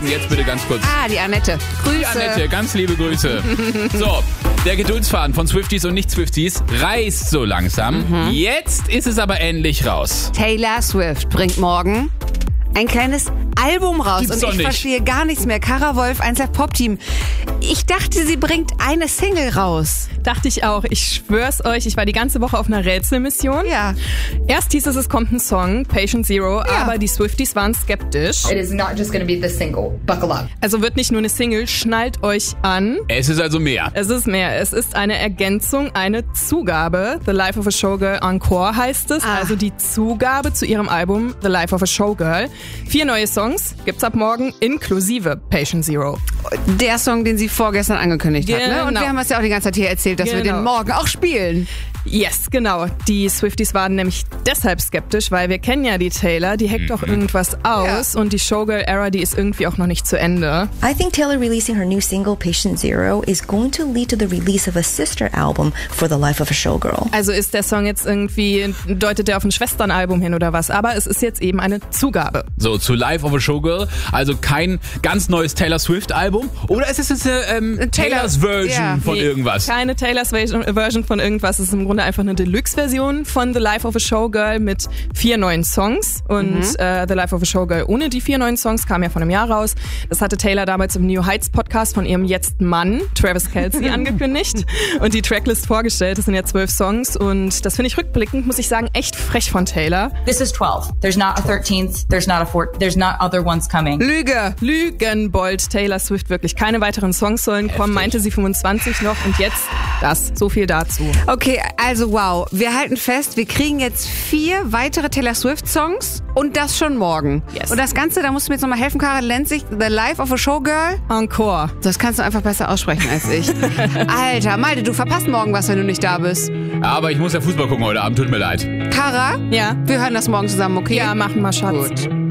Jetzt bitte ganz kurz. Die Annette. Grüße. Die Annette, ganz liebe Grüße. So, der Geduldsfaden von Swifties und Nicht-Swifties reißt so langsam. Jetzt ist es aber endlich raus. Taylor Swift bringt morgen ein kleines Album raus. Gibt's und doch ich nicht. verstehe gar nichts mehr. Cara Wolf, 1Live Pop Team. Ich dachte, sie bringt eine Single raus. Dachte ich auch. Ich schwör's euch, ich war die ganze Woche auf einer Rätselmission. Ja. Erst hieß es kommt ein Song, Patient Zero, aber die Swifties waren skeptisch. It is not just going to be the single. Buckle up. Also wird nicht nur eine Single, schnallt euch an. Es ist also mehr. Es ist mehr. Es ist eine Ergänzung, eine Zugabe. The Life of a Showgirl Encore heißt es. Also die Zugabe zu ihrem Album The Life of a Showgirl. 4 neue Songs gibt's ab morgen, inklusive Patient Zero. Der Song, den sie vorgestern angekündigt hat. Ne? Und Genau. wir haben es ja auch die ganze Zeit hier erzählt, dass wir den morgen auch spielen. Yes, genau. Die Swifties waren nämlich deshalb skeptisch, weil wir kennen ja die Taylor, die hackt doch irgendwas aus und die Showgirl-Era, die ist irgendwie auch noch nicht zu Ende. I think Taylor releasing her new single, Patient Zero, is going to lead to the release of a sister album for The Life of a Showgirl. Also ist der Song jetzt irgendwie, deutet der auf ein Schwesternalbum hin oder was, aber es ist jetzt eben eine Zugabe. So, zu Life of a Showgirl, also kein ganz neues Taylor Swift-Album. Oder ist es jetzt Taylors Version von irgendwas? Keine Taylors Version von irgendwas, es ist im Grunde einfach eine Deluxe-Version von The Life of a Showgirl mit 4 neuen Songs. Und The Life of a Showgirl ohne die 4 neuen Songs kam ja vor einem Jahr raus. Das hatte Taylor damals im New Heights Podcast von ihrem jetzt Mann, Travis Kelce, angekündigt und die Tracklist vorgestellt. Das sind ja 12 Songs und das finde ich rückblickend, muss ich sagen, echt frech von Taylor. This is 12. There's not a 13th. There's not a 4th. There's not other ones coming. Lügenbold Taylor Swift wirklich. Keine weiteren Songs sollen kommen, meinte sie 25 noch und jetzt das. So viel dazu. Okay, also wow. Wir halten fest, wir kriegen jetzt 4 weitere Taylor Swift-Songs und das schon morgen. Yes. Und das Ganze, da musst du mir jetzt nochmal helfen, Cara, nennt sich The Life of a Showgirl. Encore. Das kannst du einfach besser aussprechen als ich. Alter, Malte, du verpasst morgen was, wenn du nicht da bist. Aber ich muss ja Fußball gucken heute Abend, tut mir leid. Cara, Ja. wir hören das morgen zusammen, okay? Ja, machen wir, Schatz. Gut.